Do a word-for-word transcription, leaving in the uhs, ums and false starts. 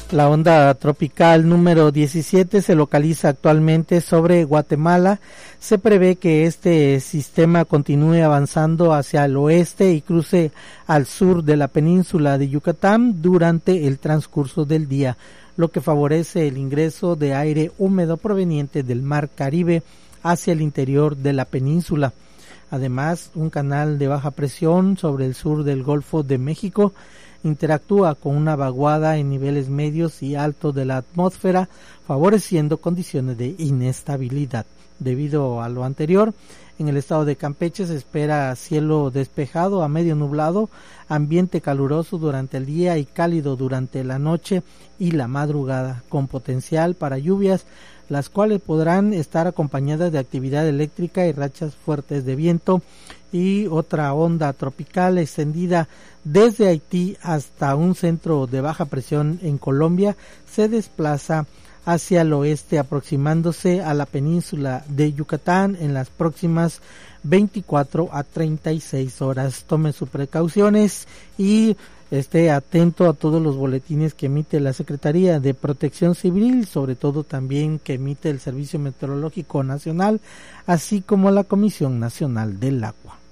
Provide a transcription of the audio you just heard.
La onda tropical número diecisiete se localiza actualmente sobre Guatemala. Se prevé que este sistema continúe avanzando hacia el oeste y cruce al sur de la península de Yucatán durante el transcurso del día, lo que favorece el ingreso de aire húmedo proveniente del Mar Caribe hacia el interior de la península. Además, un canal de baja presión sobre el sur del Golfo de México interactúa con una vaguada en niveles medios y altos de la atmósfera, favoreciendo condiciones de inestabilidad. Debido a lo anterior, en el estado de Campeche se espera cielo despejado a medio nublado, ambiente caluroso durante el día y cálido durante la noche y la madrugada, con potencial para lluvias, las cuales podrán estar acompañadas de actividad eléctrica y rachas fuertes de viento. Y otra onda tropical extendida desde Haití hasta un centro de baja presión en Colombia se desplaza hacia el oeste, aproximándose a la península de Yucatán en las próximas veinticuatro a treinta y seis horas. Tome sus precauciones y esté atento a todos los boletines que emite la Secretaría de Protección Civil, sobre todo también que emite el Servicio Meteorológico Nacional, así como la Comisión Nacional del Agua.